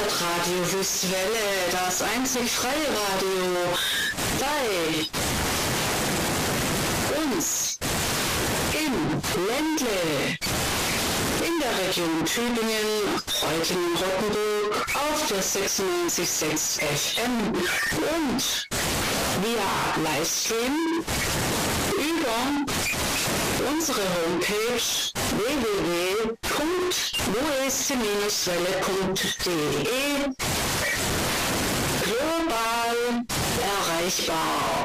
Lokalradio Wüstwelle, das einzig freie Radio bei uns im Ländle, in der Region Tübingen, Reutlingen-Rottenburg auf der 96,6 FM und via Livestream über unsere Homepage www.west-welle.de global erreichbar.